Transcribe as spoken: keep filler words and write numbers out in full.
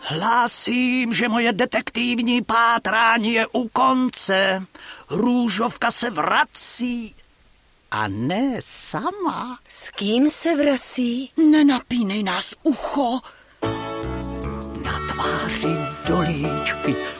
Hlásím, že moje detektivní pátrání je u konce. Růžovka se vrací. A ne sama. S kým se vrací? Nenapínej nás ucho. Na tváři dolíčky,